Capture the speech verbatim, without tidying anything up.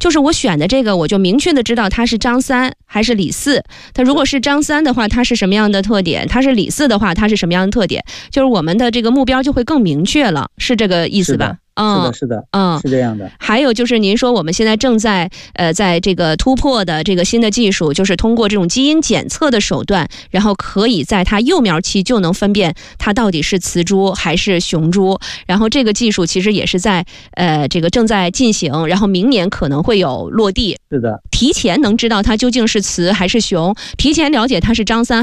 就是我选的这个，我就明确的知道它是张三还是李四。它如果是张三的话，它是什么样的特点？它是李四的话，它是什么样的特点？就是我们的这个目标就会更明确了，是这个意思吧？ 嗯，是的，是的，嗯，是这样的。 还有就是您说我们现在正在呃在这个突破的这个新的技术，就是通过这种基因检测的手段，然后可以在它幼苗期就能分辨它到底是雌猪还是雄猪。然后这个技术其实也是在呃这个正在进行，然后明年可能会有落地。 是的， 提前能知道它究竟是雌还是雄，提前了解它是张三